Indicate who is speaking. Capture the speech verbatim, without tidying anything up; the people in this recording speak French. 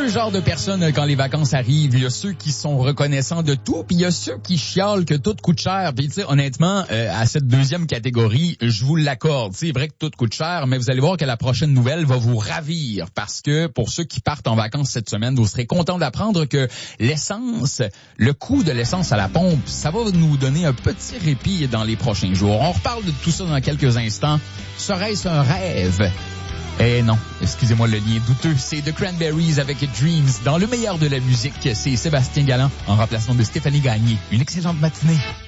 Speaker 1: deux genres de personnes quand les vacances arrivent. Il y a ceux qui sont reconnaissants de tout, puis il y a ceux qui chialent que tout coûte cher. Puis tu sais, honnêtement, euh, à cette deuxième catégorie, je vous l'accorde. C'est vrai que tout coûte cher, mais vous allez voir que la prochaine nouvelle va vous ravir parce que pour ceux qui partent en vacances cette semaine, vous serez contents d'apprendre que l'essence, le coût de l'essence à la pompe, ça va nous donner un petit répit dans les prochains jours. On reparle de tout ça dans quelques instants. Serait-ce un rêve? Eh non, excusez-moi le lien douteux, c'est The Cranberries avec Dreams. Dans le meilleur de la musique, c'est Sébastien Galland en remplacement de Stéphanie Gagné. Une excellente matinée.